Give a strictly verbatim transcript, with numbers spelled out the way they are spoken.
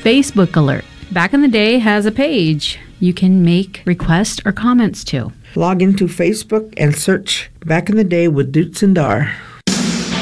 Facebook alert. Back in the Day has a page you can make requests or comments to. Log into Facebook and search Back in the Day with Dutz and Dar.